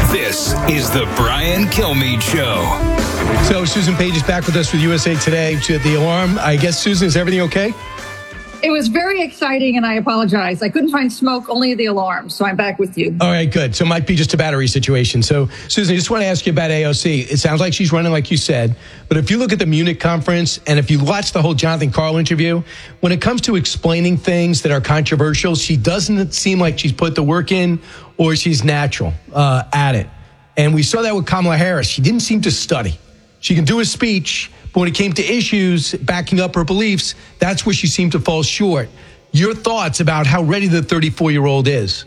This is the Brian Kilmeade Show. So Susan Page is back with us with USA Today. To the alarm, I guess, Susan, is everything okay? It was very exciting, and I apologize. I couldn't find smoke, only the alarm, so I'm back with you. All right, good. So it might be just a battery situation. So, Susan, I just want to ask you about AOC. It sounds like she's running like you said, but if you look at the Munich conference and if you watch the whole Jonathan Karl interview, when it comes to explaining things that are controversial, she doesn't seem like she's put the work in or she's natural at it. And we saw that with Kamala Harris. She didn't seem to study. She can do a speech, but when it came to issues backing up her beliefs, that's where she seemed to fall short. Your thoughts about how ready the 34-year-old is?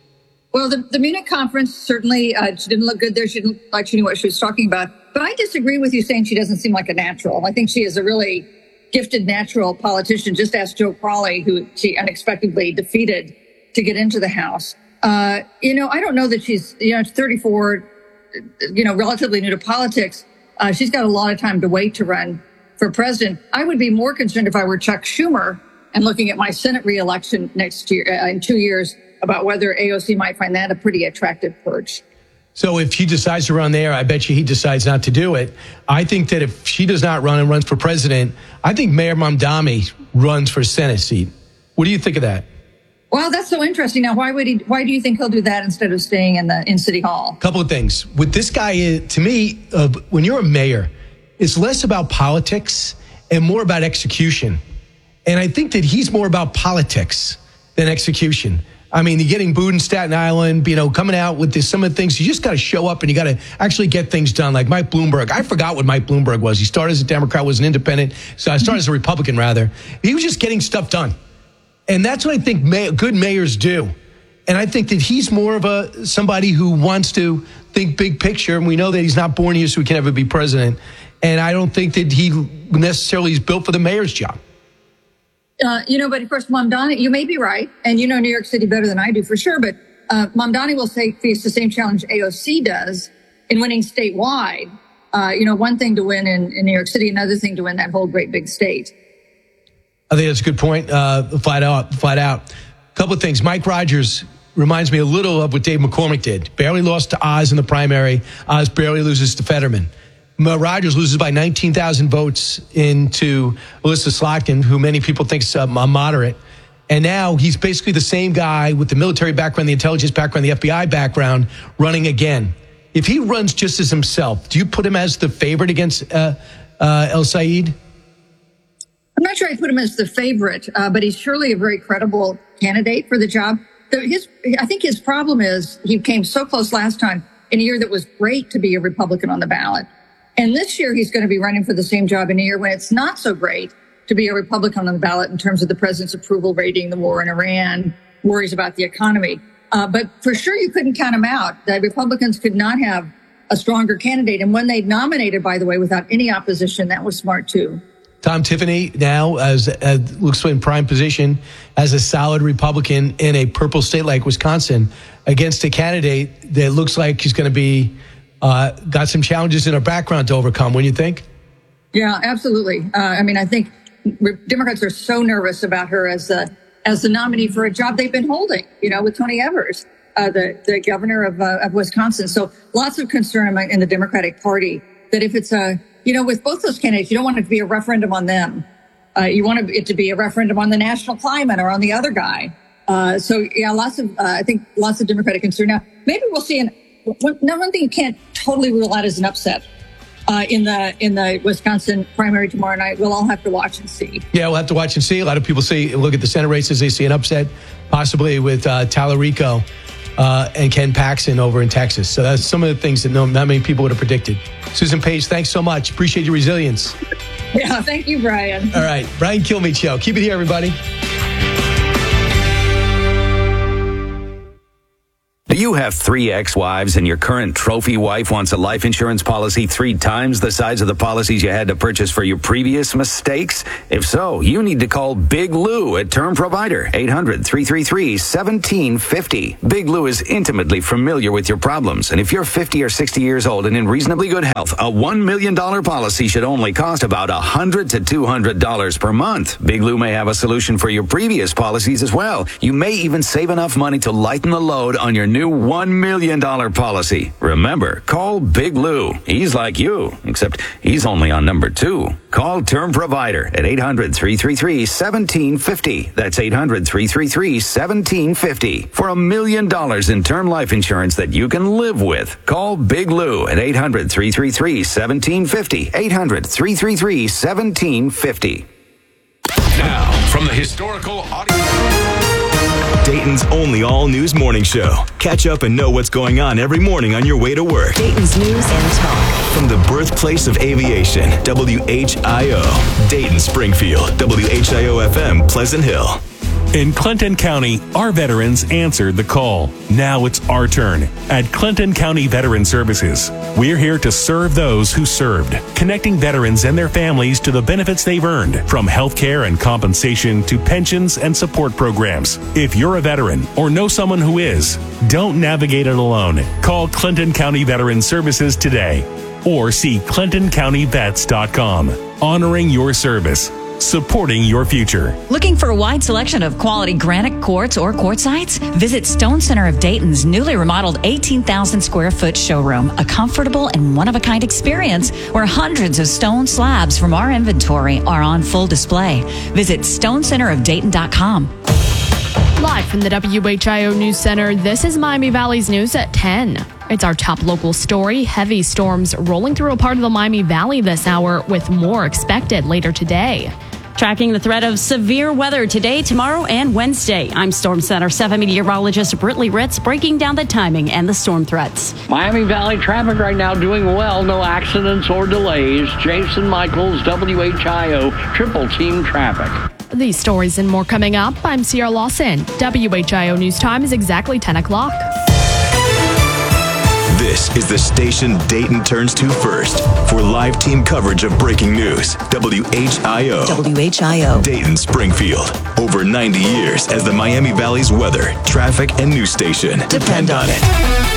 Well, the Munich conference, certainly, she didn't look good there. She didn't like she knew what she was talking about. But I disagree with you saying she doesn't seem like a natural. I think she is a really gifted natural politician. Just ask Joe Crowley, who she unexpectedly defeated to get into the House. I don't know that she's, 34, relatively new to politics. She's got a lot of time to wait to run for president. I would be more concerned if I were Chuck Schumer and looking at my Senate reelection next year, in 2 years, about whether AOC might find that a pretty attractive perch. So if he decides to run there, I bet you he decides not to do it. I think that if she does not run and runs for president, I think Mayor Mamdani runs for Senate seat. What do you think of that? Well, that's so interesting. Now, why do you think he'll do that instead of staying in City Hall? A couple of things. With this guy, to me, when you're a mayor, it's less about politics and more about execution. And I think that he's more about politics than execution. I mean, you're getting booed in Staten Island, coming out with some of the things. You just got to show up and you got to actually get things done. Like Mike Bloomberg. I forgot what Mike Bloomberg was. He started as a Democrat, was an independent. So I started as a Republican, rather. He was just getting stuff done. And that's what I think good mayors do. And I think that he's more of somebody who wants to think big picture. And we know that he's not born here so he can ever be president. And I don't think that he necessarily is built for the mayor's job. But of course, Mamdani, you may be right. And you know New York City better than I do for sure. But Mamdani will face the same challenge AOC does in winning statewide. One thing to win in New York City, another thing to win that whole great big state. I think that's a good point, flat out. A couple of things. Mike Rogers reminds me a little of what Dave McCormick did. Barely lost to Oz in the primary. Oz barely loses to Fetterman. Rogers loses by 19,000 votes into Alyssa Slotkin, who many people think is a moderate. And now he's basically the same guy with the military background, the intelligence background, the FBI background, running again. If he runs just as himself, do you put him as the favorite against El Said? I'm not sure I'd put him as the favorite, but he's surely a very credible candidate for the job. I think his problem is he came so close last time in a year that was great to be a Republican on the ballot. And this year he's going to be running for the same job in a year when it's not so great to be a Republican on the ballot in terms of the president's approval rating, the war in Iran, worries about the economy. But for sure you couldn't count him out. The Republicans could not have a stronger candidate. And when they nominated, by the way, without any opposition, that was smart too. Tom Tiffany now looks in prime position as a solid Republican in a purple state like Wisconsin against a candidate that looks like he's going to be got some challenges in her background to overcome. What do you think? Yeah, absolutely. I think Democrats are so nervous about her as the nominee for a job they've been holding, with Tony Evers, the governor of Wisconsin. So lots of concern in the Democratic Party that if it's with both those candidates, you don't want it to be a referendum on them. You want it to be a referendum on the national climate or on the other guy. Lots of Democratic concern. Now, maybe we'll see one thing you can't totally rule out is an upset in the Wisconsin primary tomorrow night. We'll all have to watch and see. Yeah, we'll have to watch and see. A lot of people look at the Senate races, they see an upset, possibly with Tallarico and Ken Paxton over in Texas. So that's some of the things that not many people would have predicted. Susan Page, thanks so much. Appreciate your resilience. Yeah, thank you, Brian. All right, Brian Kilmeade Show. Keep it here, everybody. Do you have 3 ex-wives and your current trophy wife wants a life insurance policy 3 times the size of the policies you had to purchase for your previous mistakes? If so, you need to call Big Lou at Term Provider, 800-333-1750. Big Lou is intimately familiar with your problems, and if you're 50 or 60 years old and in reasonably good health, a $1 million policy should only cost about $100 to $200 per month. Big Lou may have a solution for your previous policies as well. You may even save enough money to lighten the load on your new new $1 million policy. Remember, call Big Lou. He's like you, except he's only on number 2. Call Term Provider at 800-333-1750. That's 800-333-1750 for $1 million in term life insurance that you can live with. Call Big Lou at 800-333-1750. 800-333-1750. Now, from the historical audio... Dayton's only all-news morning show. Catch up and know what's going on every morning on your way to work. Dayton's News and Talk. From the birthplace of aviation, WHIO. Dayton, Springfield, WHIO-FM, Pleasant Hill. In Clinton County, our veterans answered the call. Now it's our turn. At Clinton County Veteran Services, we're here to serve those who served, connecting veterans and their families to the benefits they've earned, from health care and compensation to pensions and support programs. If you're a veteran or know someone who is, don't navigate it alone. Call Clinton County Veteran Services today or see ClintonCountyVets.com. Honoring your service, supporting your future. Looking for a wide selection of quality granite quartz or quartzites? Visit Stone Center of Dayton's newly remodeled 18,000 square foot showroom, a comfortable and one-of-a-kind experience where hundreds of stone slabs from our inventory are on full display. Visit stonecenterofdayton.com. Live from the WHIO News Center, this is Miami Valley's news at 10. It's our top local story. Heavy storms rolling through a part of the Miami Valley this hour, with more expected later today. Tracking the threat of severe weather today, tomorrow, and Wednesday. I'm Storm Center 7 meteorologist Britley Ritz, breaking down the timing and the storm threats. Miami Valley traffic right now doing well. No accidents or delays. Jason Michaels, WHIO, Triple Team Traffic. These stories and more coming up. I'm Sierra Lawson. WHIO News Time is exactly 10 o'clock. This is the station Dayton turns to first for live team coverage of breaking news. WHIO. WHIO. Dayton, Springfield. Over 90 years as the Miami Valley's weather, traffic, and news station. Depend on it.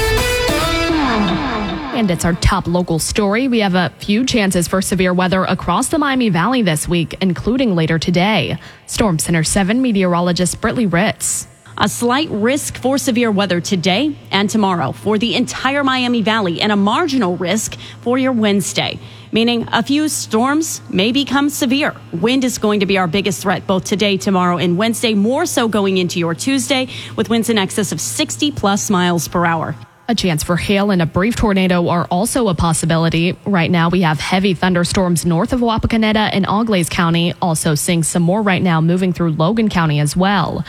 And it's our top local story. We have a few chances for severe weather across the Miami Valley this week, including later today. Storm Center 7 meteorologist Britley Ritz. A slight risk for severe weather today and tomorrow for the entire Miami Valley, and a marginal risk for your Wednesday, meaning a few storms may become severe. Wind is going to be our biggest threat both today, tomorrow, and Wednesday, more so going into your Tuesday, with winds in excess of 60-plus miles per hour. A chance for hail and a brief tornado are also a possibility. Right now, we have heavy thunderstorms north of Wapakoneta and Auglaize County, also seeing some more right now moving through Logan County as well.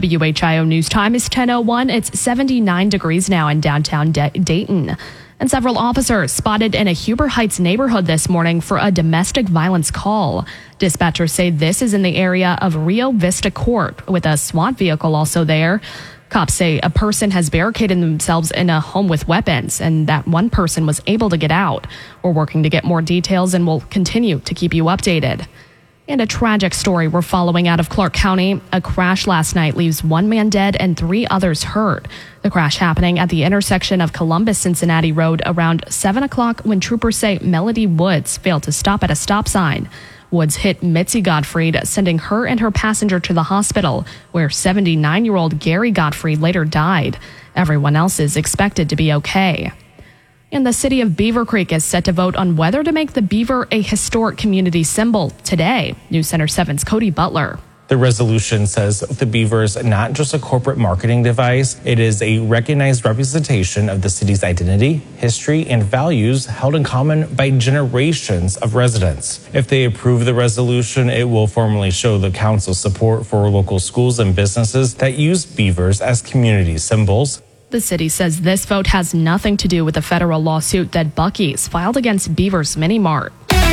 WHIO News Time is 10:01. It's 79 degrees now in downtown Dayton. And several officers spotted in a Huber Heights neighborhood this morning for a domestic violence call. Dispatchers say this is in the area of Rio Vista Court, with a SWAT vehicle also there. Cops say a person has barricaded themselves in a home with weapons, and that one person was able to get out. We're working to get more details and will continue to keep you updated. And a tragic story we're following out of Clark County. A crash last night leaves one man dead and 3 others hurt. The crash happening at the intersection of Columbus-Cincinnati Road around 7 o'clock when troopers say Melody Woods failed to stop at a stop sign. Woods hit Mitzi Gottfried, sending her and her passenger to the hospital, where 79-year-old Gary Gottfried later died. Everyone else is expected to be okay. And the city of Beaver Creek is set to vote on whether to make the beaver a historic community symbol today. News Center 7's Cody Butler. The resolution says the beaver is not just a corporate marketing device. It is a recognized representation of the city's identity, history, and values held in common by generations of residents. If they approve the resolution, it will formally show the council's support for local schools and businesses that use beavers as community symbols. The city says this vote has nothing to do with the federal lawsuit that Buc-ee's filed against Beaver's Mini Mart.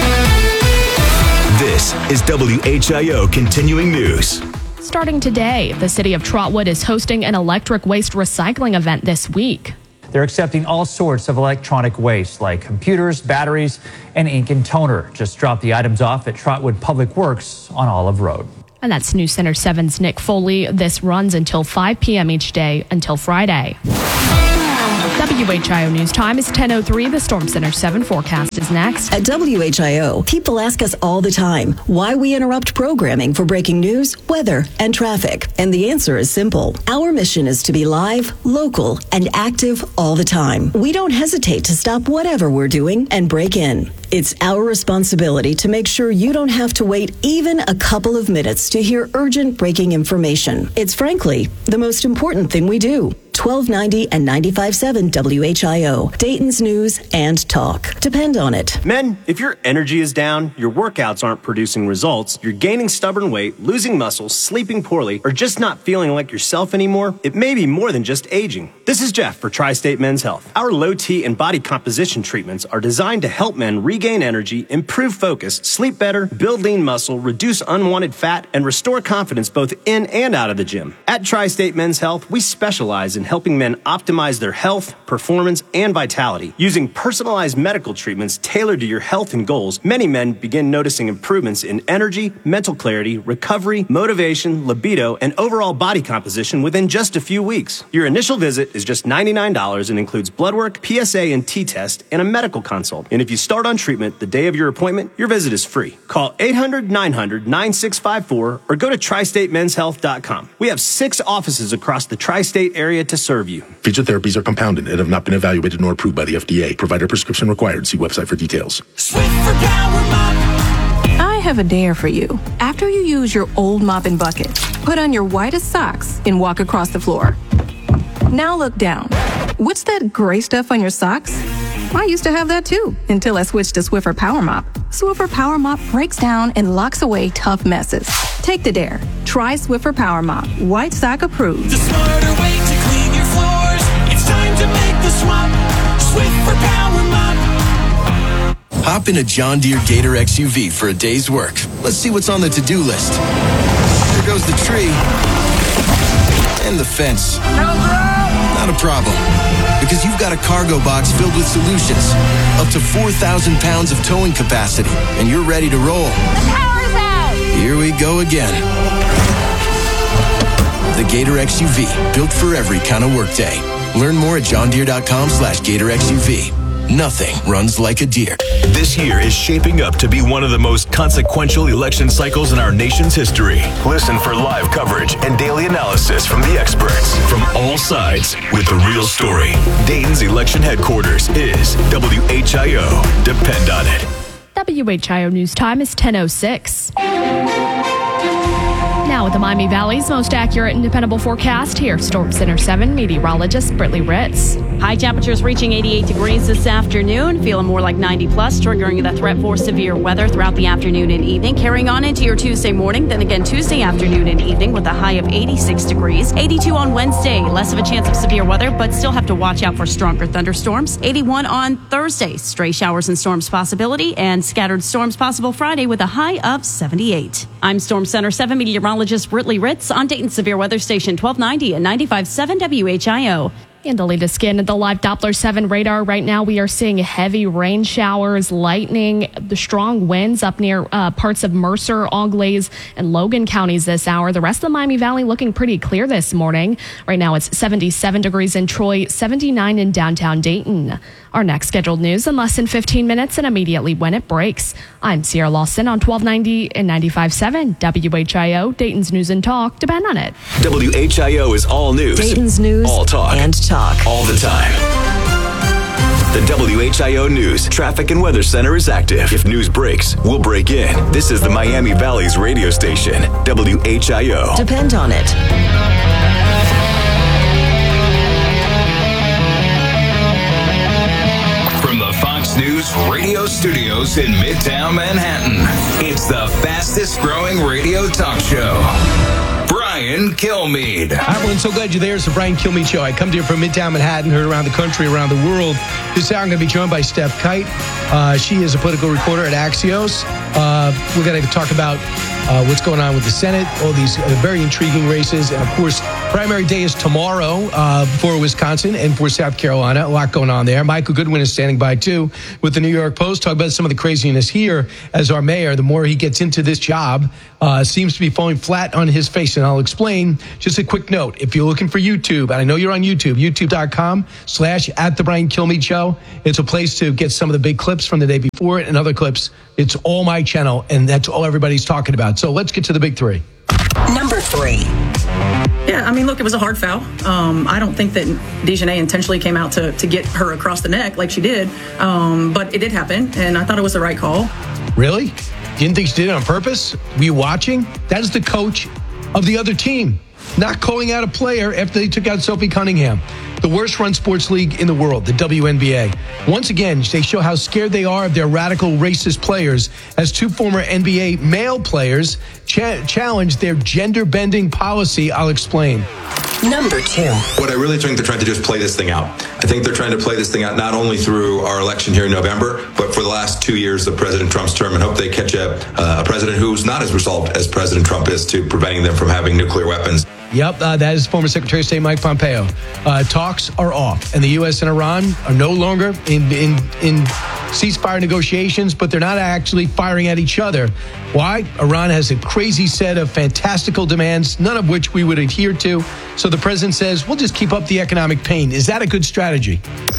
This is WHIO Continuing News. Starting today, the city of Trotwood is hosting an electric waste recycling event this week. They're accepting all sorts of electronic waste like computers, batteries, and ink and toner. Just drop the items off at Trotwood Public Works on Olive Road. And that's News Center 7's Nick Foley. This runs until 5 p.m. each day until Friday. WHIO News Time is 10:03. The Storm Center 7 forecast is next. At WHIO, people ask us all the time why we interrupt programming for breaking news, weather, and traffic. And the answer is simple. Our mission is to be live, local, and active all the time. We don't hesitate to stop whatever we're doing and break in. It's our responsibility to make sure you don't have to wait even a couple of minutes to hear urgent breaking information. It's frankly the most important thing we do. 1290 and 95.7 WHIO, Dayton's News and Talk. Depend on it. Men, if your energy is down, your workouts aren't producing results, you're gaining stubborn weight, losing muscle, sleeping poorly, or just not feeling like yourself anymore, it may be more than just aging. This is Jeff for Tri-State Men's Health. Our low T and body composition treatments are designed to help men regain energy, improve focus, sleep better, build lean muscle, reduce unwanted fat, and restore confidence both in and out of the gym. At Tri-State Men's Health, we specialize in helping men optimize their health, performance, and vitality. Using personalized medical treatments tailored to your health and goals, many men begin noticing improvements in energy, mental clarity, recovery, motivation, libido, and overall body composition within just a few weeks. Your initial visit is just $99 and includes blood work, PSA and T-test, and a medical consult. And if you start on treatment the day of your appointment, your visit is free. Call 800-900-9654 or go to tristatemenshealth.com. We have 6 offices across the tri-state area to serve you. Feature therapies are compounded and have not been evaluated nor approved by the FDA. Provider prescription required. See website for details. I have a dare for you. After you use your old mop and bucket, put on your whitest socks and walk across the floor. Now look down. What's that gray stuff on your socks? I used to have that too, until I switched to Swiffer Power Mop. Swiffer Power Mop breaks down and locks away tough messes. Take the dare. Try Swiffer Power Mop. White sock approved. The smarter way to clean your floors. It's time to make the swap. Swiffer Power Mop. Hop in a John Deere Gator XUV for a day's work. Let's see what's on the to-do list. There goes the tree. And the fence. Not a problem. Because you've got a cargo box filled with solutions. Up to 4,000 pounds of towing capacity. And you're ready to roll. The power's out! Here we go again. The Gator XUV. Built for every kind of workday. Learn more at johndeere.com/Gator XUV. Nothing runs like a Deere. This year is shaping up to be one of the most consequential election cycles in our nation's history. Listen for live coverage and daily analysis from the experts from all sides with the real story. Dayton's election headquarters is WHIO. Depend on it. WHIO News Time is 10:06. Now with the Miami Valley's most accurate and dependable forecast, here's Storm Center 7 meteorologist Britley Ritz. High temperatures reaching 88 degrees this afternoon, feeling more like 90 plus, triggering the threat for severe weather throughout the afternoon and evening, carrying on into your Tuesday morning, then again Tuesday afternoon and evening with a high of 86 degrees. 82 on Wednesday, less of a chance of severe weather, but still have to watch out for stronger thunderstorms. 81 on Thursday, stray showers and storms possibility, and scattered storms possible Friday with a high of 78. I'm Storm Center 7 meteorologist Britley Ritz on Dayton Severe Weather Station 1290 and 95.7 WHIO. And the latest scan at the live Doppler 7 radar. Right now, we are seeing heavy rain showers, lightning, the strong winds up near parts of Mercer, Auglaize, and Logan counties this hour. The rest of the Miami Valley looking pretty clear this morning. Right now, it's 77 degrees in Troy, 79 in downtown Dayton. Our next scheduled news in less than 15 minutes and immediately when it breaks. I'm Sierra Lawson on 1290 and 95.7 WHIO, Dayton's News and Talk. Depend on it. WHIO is all news. Dayton's News all talk. And Talk. All the time. The WHIO News Traffic and Weather Center is active. If news breaks, we'll break in. This is the Miami Valley's radio station, WHIO. Depend on it. From the Fox News radio studios in Midtown Manhattan, it's the fastest growing radio talk show. Brian Kilmeade. All right, well, so glad you're there. It's the Brian Kilmeade Show. I come to you from Midtown Manhattan, heard around the country, around the world. This hour I'm going to be joined by Steph Kite. She is a political reporter at Axios. We're going to talk about what's going on with the Senate, all these very intriguing races. And, of course, primary day is tomorrow for Wisconsin and for South Carolina. A lot going on there. Michael Goodwin is standing by, too, with the New York Post. Talk about some of the craziness here as our mayor. The more he gets into this job, seems to be falling flat on his face, and I'll explain. Just a quick note. If you're looking for YouTube, and I know you're on YouTube, youtube.com/@the Brian Kilmeade Show. It's a place to get some of the big clips from the day before it and other clips. It's all my channel, and that's all everybody's talking about. So let's get to the big three. Number 3. Yeah, I mean, look, it was a hard foul. I don't think that DeJohnette intentionally came out to get her across the neck like she did, but it did happen, and I thought it was the right call. Really? You didn't think she did it on purpose? Were you watching? That is the coach of the other team, not calling out a player after they took out Sophie Cunningham. The worst run sports league in the world, the WNBA. Once again, they show how scared they are of their radical racist players as two former NBA male players challenge their gender-bending policy. I'll explain. Number 2. What I really think they're trying to do is play this thing out. I think they're trying to play this thing out not only through our election here in November, but for the last 2 years of President Trump's term, and hope they catch a president who's not as resolved as President Trump is to preventing them from having nuclear weapons. Yep, that is former Secretary of State Mike Pompeo. Talks are off, and the U.S. and Iran are no longer in ceasefire negotiations, but they're not actually firing at each other. Why? Iran has a crazy set of fantastical demands, none of which we would adhere to. So the president says, we'll just keep up the economic pain. Is that a good strategy?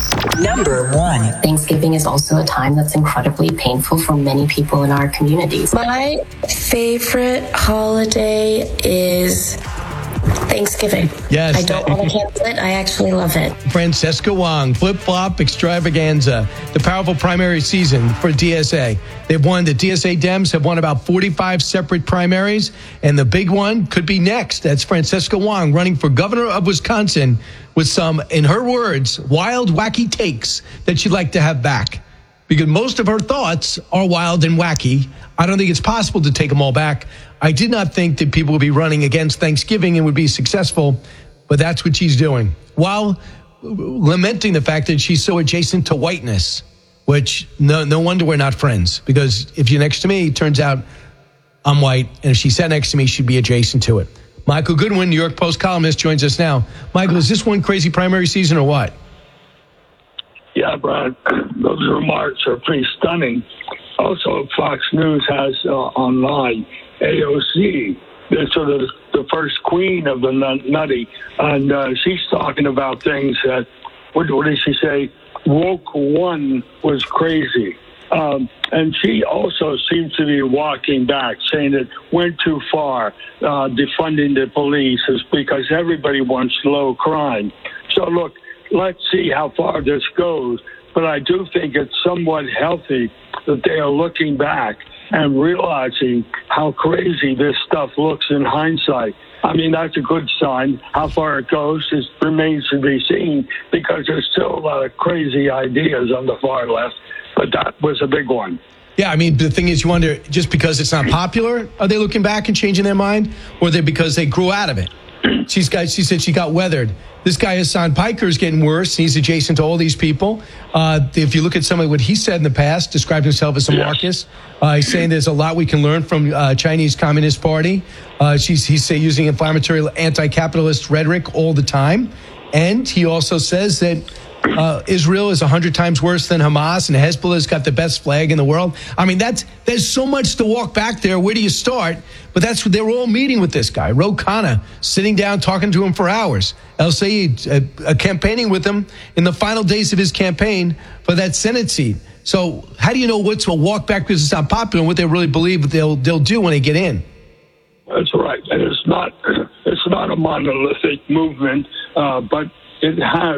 Number 1. Thanksgiving is also a time that's incredibly painful for many people in our communities. My favorite holiday is Thanksgiving. Yes. I don't want to cancel it. I actually love it. Francesca Wong, flip-flop extravaganza, the powerful primary season for DSA. They've won, the DSA Dems have won about 45 separate primaries, and the big one could be next. That's Francesca Wong running for governor of Wisconsin with some, in her words, wild, wacky takes that she'd like to have back. Because most of her thoughts are wild and wacky. I don't think it's possible to take them all back. I did not think that people would be running against Thanksgiving and would be successful, but that's what she's doing. While lamenting the fact that she's so adjacent to whiteness, which no wonder we're not friends. Because if you're next to me, it turns out I'm white, and if she sat next to me, she'd be adjacent to it. Michael Goodwin, New York Post columnist, joins us now. Michael, is this one crazy primary season or what? Yeah, Brad, those remarks are pretty stunning. Also, Fox News has online AOC, sort of the first queen of the nutty, and she's talking about things that, what did she say? Woke one was crazy. And she also seems to be walking back, saying it went too far, defunding the police is because everybody wants low crime. So, look, let's see how far this goes. But I do think it's somewhat healthy that they are looking back and realizing how crazy this stuff looks in hindsight. I mean, that's a good sign. How far it goes remains to be seen because there's still a lot of crazy ideas on the far left. But that was a big one. Yeah, I mean, the thing is, you wonder, just because it's not popular, are they looking back and changing their mind? Or are they because they grew out of it? She said she got weathered. This guy, Hassan Piker, is getting worse. He's adjacent to all these people. If you look at some of what he said in the past, described himself as a Marxist. He's saying there's a lot we can learn from Chinese Communist Party. He's using inflammatory anti-capitalist rhetoric all the time. And he also says that Israel is 100 times worse than Hamas, and Hezbollah's got the best flag in the world. I mean, there's so much to walk back there. Where do you start? But that's what they were all meeting with this guy, Ro Khanna, sitting down, talking to him for hours. El Sayed campaigning with him in the final days of his campaign for that Senate seat. So how do you know what's a walk back because it's not popular and what they really believe they'll do when they get in? That's right. And it's not a monolithic movement, but it has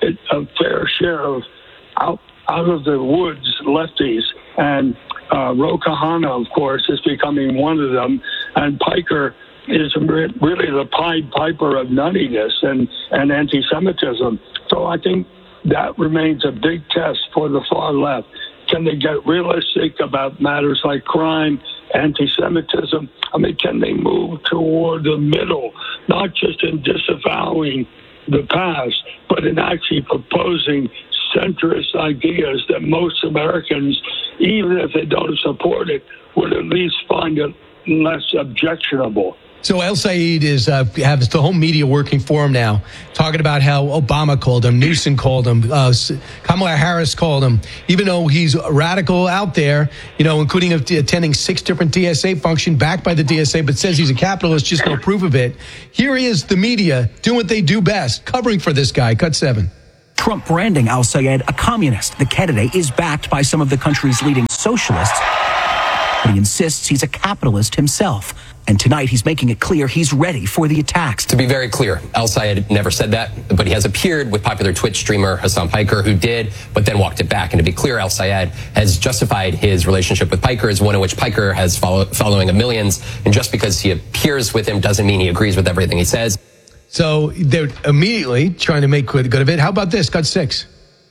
a fair share of out of the woods lefties. And Ro Khanna, of course, is becoming one of them. And Piker is really the Pied Piper of nuttiness and anti-Semitism. So I think that remains a big test for the far left. Can they get realistic about matters like crime, anti-Semitism? I mean, can they move toward the middle, not just in disavowing the past, but in actually proposing centrist ideas that most Americans, even if they don't support it, would at least find it less objectionable. So El Sayed has the whole media working for him now, talking about how Obama called him, Newsom called him, Kamala Harris called him, even though he's a radical out there, including attending 6 different DSA functions backed by the DSA, but says he's a capitalist, just no proof of it. Here he is, the media, doing what they do best, covering for this guy. Cut 7. Trump branding Al Sayed a communist. The candidate is backed by some of the country's leading socialists, but he insists he's a capitalist himself. And tonight he's making it clear he's ready for the attacks. To be very clear, Al Sayed never said that, but he has appeared with popular Twitch streamer Hassan Piker, who did, but then walked it back. And to be clear, Al Sayed has justified his relationship with Piker as one in which Piker has following of millions. And just because he appears with him doesn't mean he agrees with everything he says. So they're immediately trying to make good of it. How about this? Cut 6.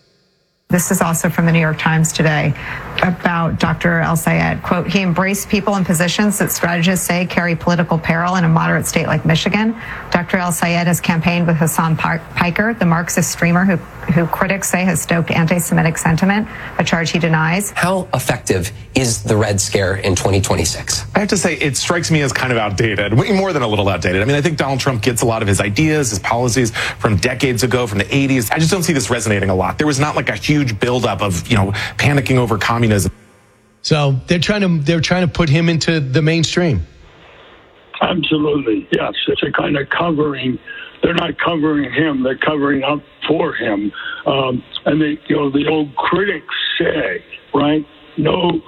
This is also from the New York Times today about Dr. El Sayed. Quote, he embraced people in positions that strategists say carry political peril in a moderate state like Michigan. Dr. El Sayed has campaigned with Hassan Piker, the Marxist streamer who critics say has stoked anti-Semitic sentiment, a charge he denies. How effective is the Red Scare in 2026? I have to say, it strikes me as kind of outdated, way more than a little outdated. I mean, I think Donald Trump gets a lot of his ideas, his policies from decades ago, from the 80s. I just don't see this resonating a lot. There was not like a huge buildup of, panicking over communism. So they're trying to put him into the mainstream. Absolutely, yes. It's a kind of covering. They're not covering him; they're covering up for him. And the old critics say, right? No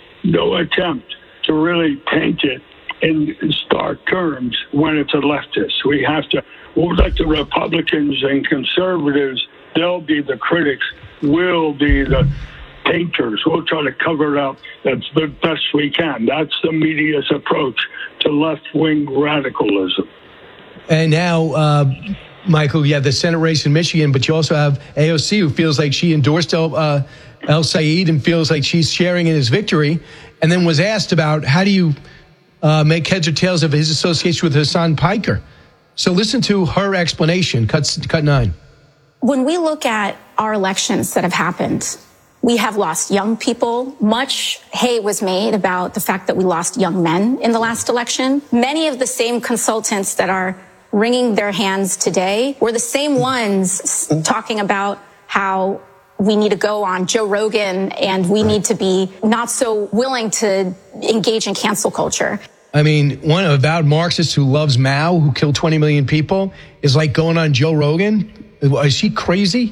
attempt to really paint it in stark terms when it's a leftist. We'll let the Republicans and conservatives. They'll be the critics. We'll be the painters. We'll try to cover it up as the best we can. That's the media's approach to left-wing radicalism. And now, Michael, you have the Senate race in Michigan, but you also have AOC, who feels like she endorsed El Sayed and feels like she's sharing in his victory, and then was asked about how do you make heads or tails of his association with Hassan Piker. So listen to her explanation, cut 9. When we look at our elections that have happened, we have lost young people. Much hay was made about the fact that we lost young men in the last election. Many of the same consultants that are wringing their hands today were the same ones talking about how we need to go on Joe Rogan and we need to be not so willing to engage in cancel culture. I mean, one avowed Marxist who loves Mao, who killed 20 million people, is like going on Joe Rogan. Is she crazy?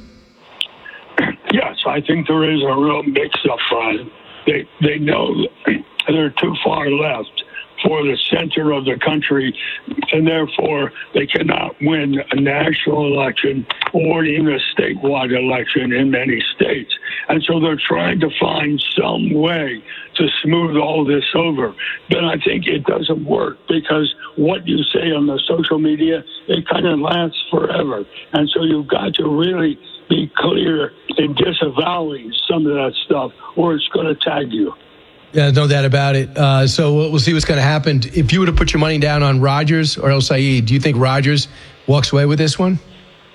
Yes, I think there is a real mix-up. They know they're too far left for the center of the country, and therefore they cannot win a national election or even a statewide election in many states. And so they're trying to find some way to smooth all this over. But I think it doesn't work because what you say on the social media, it kind of lasts forever. And so you've got to really be clear in disavowing some of that stuff or it's going to tag you. Yeah, no doubt about it. So we'll see what's going to happen. If you were to put your money down on Rogers or El Sayed, do you think Rogers walks away with this one?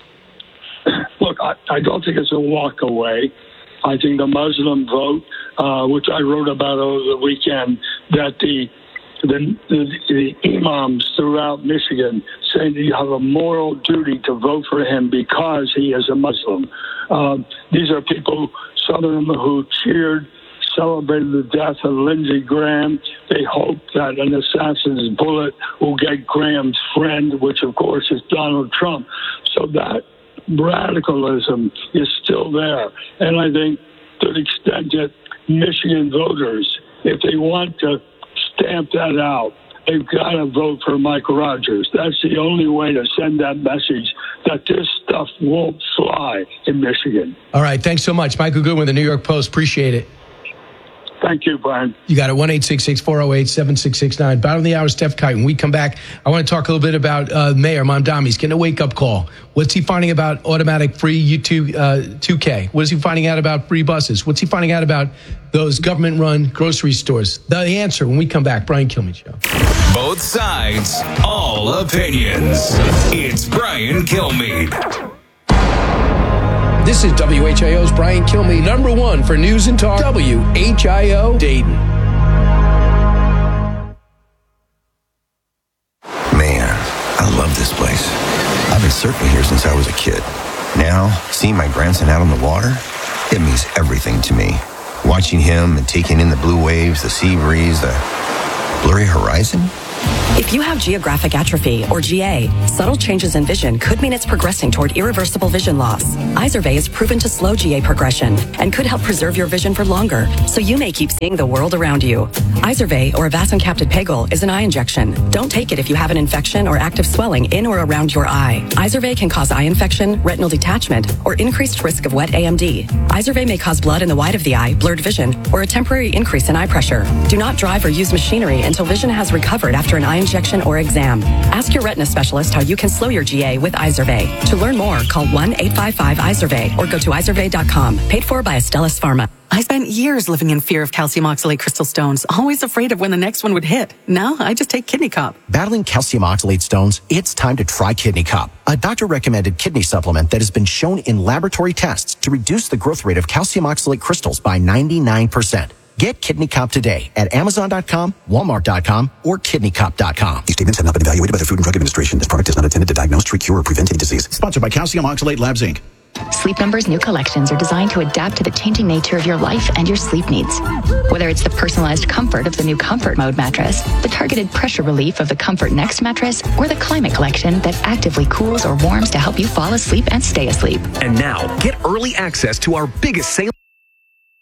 Look, I don't think it's a walk away. I think the Muslim vote, which I wrote about over the weekend, that the imams throughout Michigan saying that you have a moral duty to vote for him because he is a Muslim. These are people, some of them who celebrated the death of Lindsey Graham. They hope that an assassin's bullet will get Graham's friend, which of course is Donald Trump. So that radicalism is still there. And I think to the extent that Michigan voters, if they want to stamp that out, they've got to vote for Mike Rogers. That's the only way to send that message that this stuff won't fly in Michigan. All right. Thanks so much. Michael Goodwin, the New York Post. Appreciate it. Thank you, Brian. You got it. 1-866-408-7669. Bottom of the hour, Steph Kite. When we come back, I want to talk a little bit about Mayor Mamdani. He's getting a wake-up call. What's he finding about automatic free U2K? What is he finding out about free buses? What's he finding out about those government-run grocery stores? The answer when we come back. Brian Kilmeade Show. Both sides, all opinions. It's Brian Kilmeade. This is WHIO's Brian Kilmeade, number one for news and talk, WHIO Dayton. surfing here since I was a kid. Now, seeing my grandson out on the water, it means everything to me. Watching him and taking in the blue waves, the sea breeze, the blurry horizon. If you have geographic atrophy, or GA, subtle changes in vision could mean it's progressing toward irreversible vision loss. Izervay is proven to slow GA progression and could help preserve your vision for longer, so you may keep seeing the world around you. Izervay, or avacincaptad pegol, is an eye injection. Don't take it if you have an infection or active swelling in or around your eye. Izervay can cause eye infection, retinal detachment, or increased risk of wet AMD. Izervay may cause blood in the white of the eye, blurred vision, or a temporary increase in eye pressure. Do not drive or use machinery until vision has recovered after an eye injection or exam. Ask your retina specialist how you can slow your GA with Izervay. To learn more, call 1-855-IZERVAY or go to izervay.com. Paid for by Astellas Pharma. I spent years living in fear of calcium oxalate crystal stones, always afraid of when the next one would hit. Now I just take Kidney Cup. Battling calcium oxalate stones? It's time to try Kidney Cup, a doctor-recommended kidney supplement that has been shown in laboratory tests to reduce the growth rate of calcium oxalate crystals by 99%. Get Kidney Cup today at Amazon.com, Walmart.com, or KidneyCup.com. These statements have not been evaluated by the Food and Drug Administration. This product is not intended to diagnose, treat, cure, or prevent any disease. Sponsored by Calcium Oxalate Labs, Inc. Sleep Number's new collections are designed to adapt to the changing nature of your life and your sleep needs. Whether it's the personalized comfort of the new Comfort Mode mattress, the targeted pressure relief of the Comfort Next mattress, or the Climate Collection that actively cools or warms to help you fall asleep and stay asleep. And now, get early access to our biggest sale.